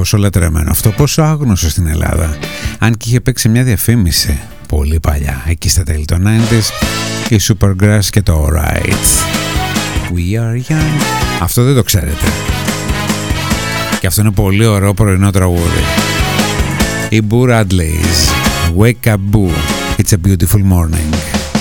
πόσο λατρεμένο αυτό, πόσο άγνωστο στην Ελλάδα. Αν και είχε παίξει μια διαφήμιση πολύ παλιά, εκεί στα τέλη των 90s, και η Supergrass και το Alright. We are young. Αυτό δεν το ξέρετε. Και αυτό είναι πολύ ωραίο πρωινό τραγούδι. Η Boo Radleys, Wake Up Boo, It's a Beautiful Morning.